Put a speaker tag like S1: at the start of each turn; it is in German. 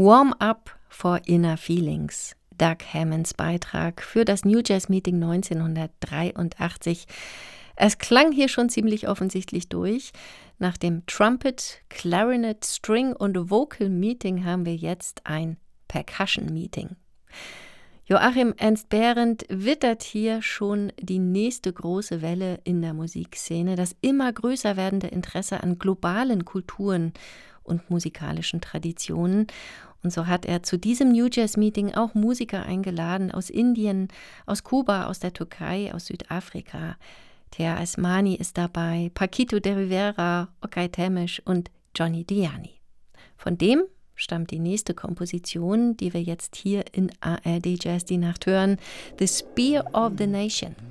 S1: Warm Up for Inner Feelings. Doug Hammonds Beitrag für das New Jazz Meeting 1983. Es klang hier schon ziemlich offensichtlich durch. Nach dem Trumpet, Clarinet, String und Vocal Meeting haben wir jetzt ein Percussion Meeting. Joachim Ernst-Behrendt wittert hier schon die nächste große Welle in der Musikszene, das immer größer werdende Interesse an globalen Kulturen und musikalischen Traditionen. Und so hat er zu diesem New Jazz Meeting auch Musiker eingeladen aus Indien, aus Kuba, aus der Türkei, aus Südafrika. Thea Asmani ist dabei, Paquito de Rivera, Okay Temesh und Johnny Diani. Von dem stammt die nächste Komposition, die wir jetzt hier in ARD Jazz die Nacht hören, The Spear of the Nation.